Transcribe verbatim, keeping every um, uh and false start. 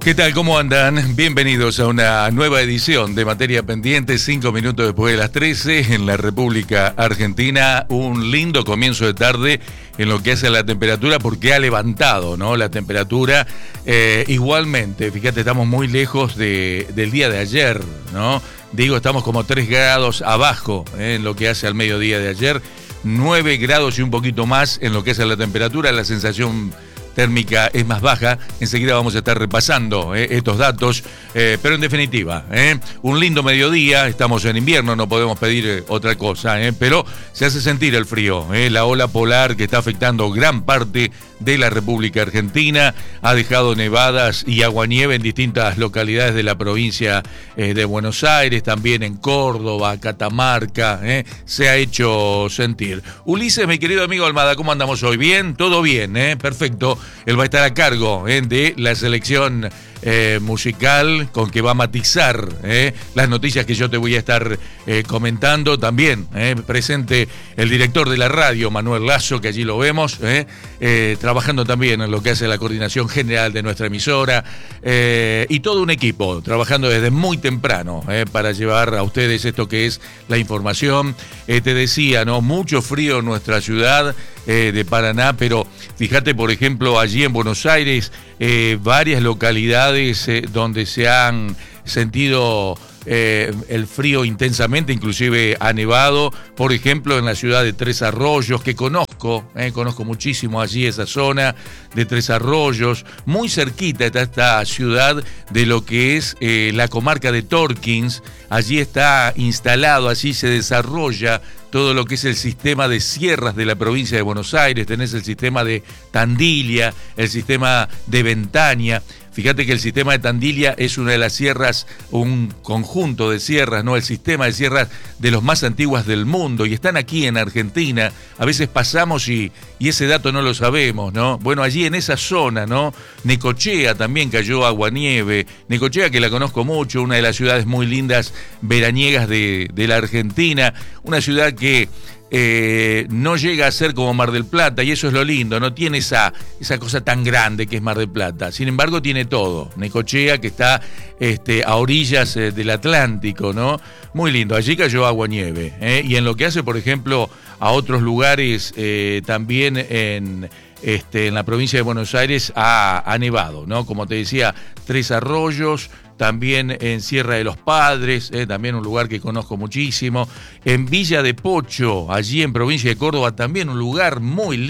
¿Qué tal? ¿Cómo andan? Bienvenidos a una nueva edición de Materia Pendiente, cinco minutos después de las trece en la República Argentina. Un lindo comienzo de tarde en lo que hace a la temperatura, porque ha levantado, ¿no? La temperatura. Eh, igualmente, fíjate, estamos muy lejos de, del día de ayer, ¿no? Digo, estamos como tres grados abajo, ¿eh? En lo que hace al mediodía de ayer. nueve grados y un poquito más en lo que hace a la temperatura. La sensación térmica es más baja. Enseguida vamos a estar repasando eh, estos datos, eh, pero en definitiva, eh, un lindo mediodía. Estamos en invierno, no podemos pedir eh, otra cosa, eh, pero se hace sentir el frío. Eh, la ola polar que está afectando gran parte de la República Argentina ha dejado nevadas y aguanieve en distintas localidades de la provincia eh, de Buenos Aires, también en Córdoba, Catamarca, eh, se ha hecho sentir. Ulises, mi querido amigo Almada, ¿cómo andamos hoy? ¿Bien? Todo bien, eh, perfecto. Él va a estar a cargo eh, de la selección eh, musical con que va a matizar eh, las noticias que yo te voy a estar eh, comentando. También eh, presente el director de la radio, Manuel Lazo, que allí lo vemos, eh, eh, trabajando también en lo que hace la coordinación general de nuestra emisora, eh, y todo un equipo trabajando desde muy temprano eh, para llevar a ustedes esto que es la información. Eh, te decía, ¿no? Mucho frío en nuestra ciudad eh, de Paraná, pero fíjate, por ejemplo, allí en Buenos Aires, eh, varias localidades eh, donde se han sentido eh, el frío intensamente, inclusive ha nevado. Por ejemplo, en la ciudad de Tres Arroyos, que conozco, eh, conozco muchísimo allí esa zona de Tres Arroyos. Muy cerquita está esta ciudad de lo que es eh, la comarca de Torkins. Allí está instalado, allí se desarrolla todo lo que es el sistema de sierras de la provincia de Buenos Aires. Tenés el sistema de Tandilia, el sistema de Ventaña. Fíjate que el sistema de Tandilia es una de las sierras, un conjunto de sierras, ¿no? El sistema de sierras de los más antiguos del mundo, y están aquí en Argentina. A veces pasamos y, y ese dato no lo sabemos, ¿no? Bueno, allí en esa zona, ¿no? Necochea también cayó aguanieve. Necochea, que la conozco mucho, una de las ciudades muy lindas veraniegas de, de la Argentina. Una ciudad que Eh, no llega a ser como Mar del Plata, y eso es lo lindo, no tiene esa, esa cosa tan grande que es Mar del Plata. Sin embargo, tiene todo. Necochea, que está este, a orillas eh, del Atlántico, ¿no? Muy lindo. Allí cayó agua-nieve. ¿eh? Y en lo que hace, por ejemplo, a otros lugares, eh, también en, este, en la provincia de Buenos Aires ha, ha nevado, ¿no? Como te decía, Tres Arroyos, también en Sierra de los Padres, eh, también un lugar que conozco muchísimo. En Villa de Pocho, allí en provincia de Córdoba, también un lugar muy lindo.